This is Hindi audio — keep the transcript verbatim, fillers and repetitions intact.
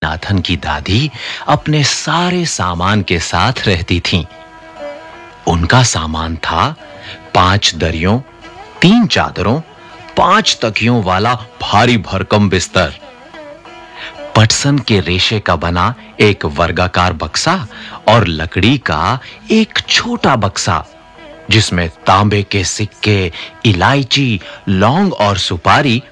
स्वामीनाथन की दादी अपने सारे सामान के साथ रहती थीं। उनका सामान था पांच दरियों, तीन चादरों, पांच तकियों वाला भारी भरकम बिस्तर, पटसन के रेशे का बना एक वर्गाकार बक्सा और लकड़ी का एक छोटा बक्सा जिसमें तांबे के सिक्के, इलायची, लौंग और सुपारी